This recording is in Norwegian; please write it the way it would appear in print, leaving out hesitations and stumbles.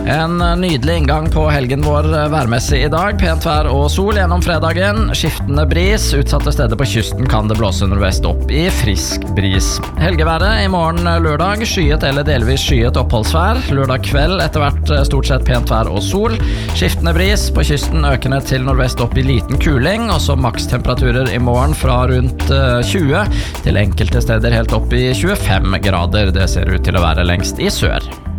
En nydelig inngang på helgen vår værmessig I dag. Pent vær og sol gjennom fredagen. Skiftende bris. Utsatte steder på kysten kan det blåse nordvest opp I frisk bris. Helgeværet I morgen lørdag. Skyet eller delvis skyet oppholdsvær. Lørdag kveld etter hvert stort sett pent vær og sol. Skiftende bris. På kysten økende til nordvest opp I liten kuling. Og så makstemperaturer I morgen fra rundt 20 til enkelte steder helt opp I 25 grader. Det ser ut til å være lengst I sør.